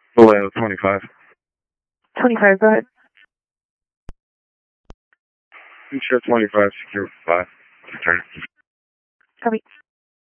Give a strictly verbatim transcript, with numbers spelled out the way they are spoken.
Orlando twenty-five. twenty-five, go ahead. Sure, twenty-five, secure five. Turn. Copy.